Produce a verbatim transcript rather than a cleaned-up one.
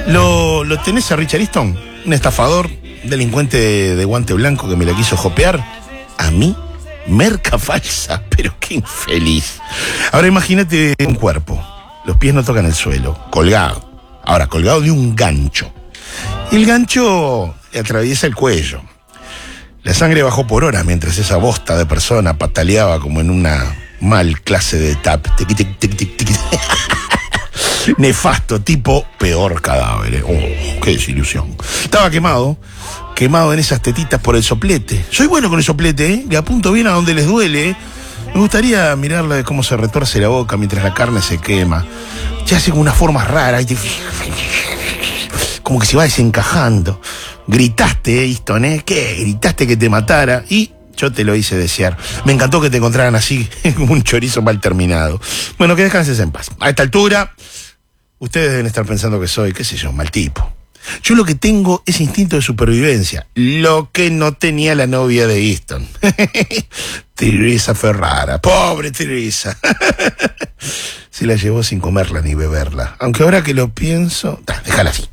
¿Lo, lo tenés a Richard Easton? Un estafador, delincuente de, de guante blanco que me la quiso jopear. A mí, merca falsa, pero qué infeliz. Ahora imagínate un cuerpo, los pies no tocan el suelo, colgado. Ahora, colgado de un gancho. Y el gancho le atraviesa el cuello. La sangre bajó por horas mientras esa bosta de persona pataleaba como en una mal clase de tap. Tiqui, tiqui, tiqui, tiqui, tiqui. Nefasto, tipo peor cadáver. ¿eh? Oh, qué desilusión. Estaba quemado, quemado en esas tetitas por el soplete. Soy bueno con el soplete, ¿eh? Le apunto bien a donde les duele. ¿eh? Me gustaría mirarla de cómo se retuerce la boca mientras la carne se quema. Se hace con unas formas raras. Como que se va desencajando. Gritaste, Easton, ¿eh? ¿Qué? Gritaste que te matara y yo te lo hice desear. Me encantó que te encontraran así, como un chorizo mal terminado. Bueno, que descanses en paz. A esta altura, ustedes deben estar pensando que soy, qué sé yo, mal tipo. Yo lo que tengo es instinto de supervivencia, lo que no tenía la novia de Easton. Teresa Ferrara, pobre Teresa. Se la llevó sin comerla ni beberla. Aunque ahora que lo pienso, déjala así.